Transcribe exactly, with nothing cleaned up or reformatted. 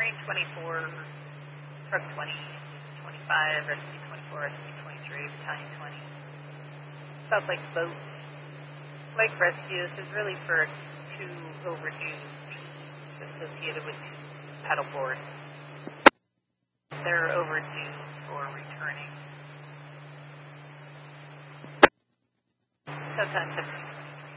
Train twenty-four, Truck twenty, twenty-five, Rescue twenty-four, Rescue twenty-three, Battalion twenty. South Lake Boat. Lake Rescue, this is really for two overdue associated with two paddle boards. They're overdue for returning. Sometime